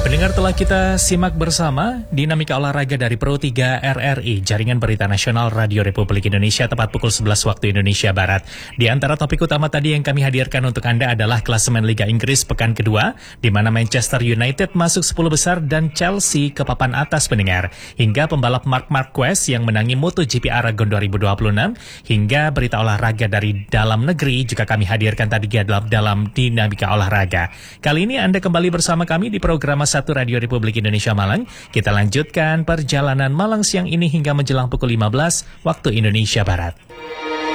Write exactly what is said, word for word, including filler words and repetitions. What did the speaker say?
Pendengar, telah kita simak bersama dinamika olahraga dari Pro tiga R R I, Jaringan Berita Nasional Radio Republik Indonesia, tepat pukul sebelas waktu Indonesia Barat. Di antara topik utama tadi yang kami hadirkan untuk Anda adalah klasemen Liga Inggris pekan kedua, di mana Manchester United masuk sepuluh besar dan Chelsea ke papan atas, pendengar. Hingga pembalap Marc Marquez yang menangi MotoGP Aragon dua ribu dua puluh enam, hingga berita olahraga dari dalam negeri juga kami hadirkan tadi dalam, dalam dinamika olahraga. Kali ini Anda kembali bersama kami di program satu Radio Republik Indonesia Malang. Kita lanjutkan perjalanan Malang siang ini hingga menjelang pukul lima belas waktu Indonesia Barat.